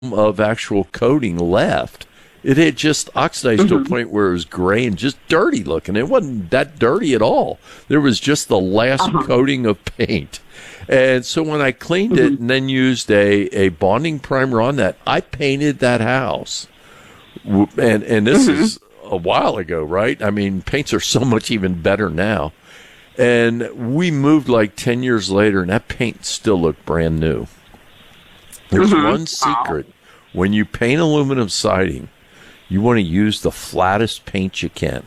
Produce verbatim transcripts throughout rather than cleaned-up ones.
of actual coating left. It had just oxidized mm-hmm. to a point where it was gray and just dirty looking. It wasn't that dirty at all. There was just the last uh-huh. coating of paint. And so when I cleaned mm-hmm. it and then used a, a bonding primer on that, I painted that house. And and this mm-hmm. is a while ago, right? I mean, paints are so much even better now. And we moved like ten years later, and that paint still looked brand new. There's mm-hmm. one secret. Wow. When you paint aluminum siding, you want to use the flattest paint you can.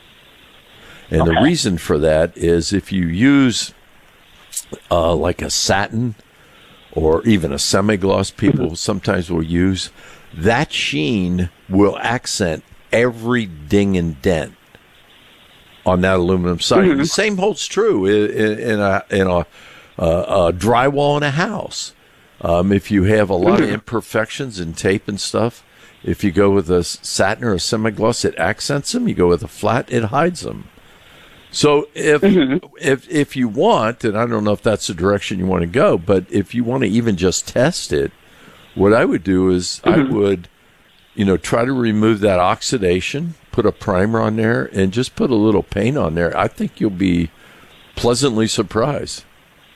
And okay. the reason for that is if you use uh, like a satin or even a semi-gloss, people mm-hmm. sometimes will use, that sheen will accent every ding and dent on that aluminum siding. Mm-hmm. The same holds true in, in a, in a, uh, a drywall in a house. Um, if you have a lot mm-hmm. of imperfections in tape and stuff, if you go with a satin or a semi-gloss, it accents them. You go with a flat, it hides them. So if mm-hmm. if if you want, and I don't know if that's the direction you want to go, but if you want to even just test it, what I would do is mm-hmm. I would, you know, try to remove that oxidation, put a primer on there, and just put a little paint on there. I think you'll be pleasantly surprised.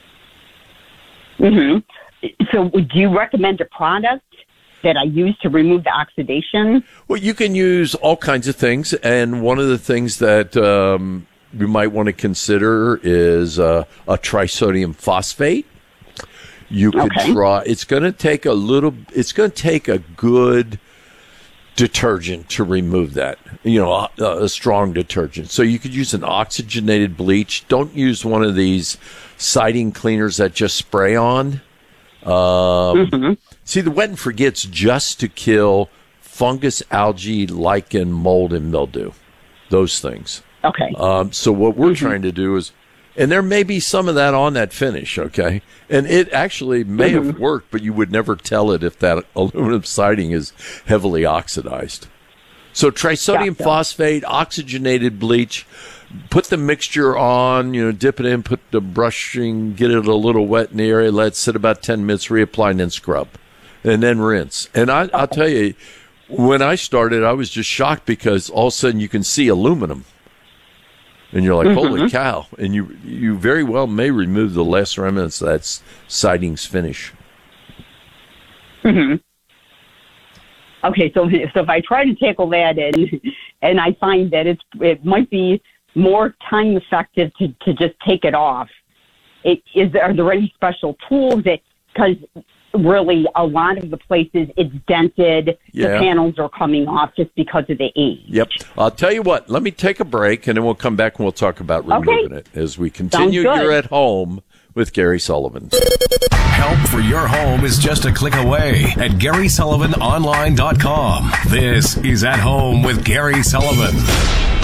Mm-hmm. So would you recommend a product that I use to remove the oxidation? Well, you can use all kinds of things, and one of the things that um, you might want to consider is uh, a trisodium phosphate. You could okay. try. It's going to take a little. It's going to take a good detergent to remove that. You know, a, a strong detergent. So you could use an oxygenated bleach. Don't use one of these siding cleaners that just spray on. Um, mm-hmm. See, the wet and forget's just to kill fungus, algae, lichen, mold, and mildew. Those things. Okay. Um, so what we're mm-hmm. trying to do is, and there may be some of that on that finish, okay? And it actually may mm-hmm. have worked, but you would never tell it if that aluminum siding is heavily oxidized. So trisodium gotcha. phosphate, oxygenated bleach, put the mixture on, you know, dip it in, put the brushing, get it a little wet in the area, let it sit about ten minutes, reapply, and then scrub. And then rinse. And I, I'll tell you, when I started, I was just shocked because all of a sudden you can see aluminum. And you're like, mm-hmm. holy cow. And you you very well may remove the last remnants of that siding's finish. Mm-hmm. Okay, so, so if I try to tackle that and, and I find that it's it might be more time effective to, to just take it off, it, is are there any special tools that, because really a lot of the places it's dented, yeah. the panels are coming off just because of the age. Yep. I'll tell you what, let me take a break and then we'll come back and we'll talk about removing okay. it as we continue. You're at home with Gary Sullivan. Help for your home is just a click away at Gary Sullivan Online dot com. This is At Home with Gary Sullivan.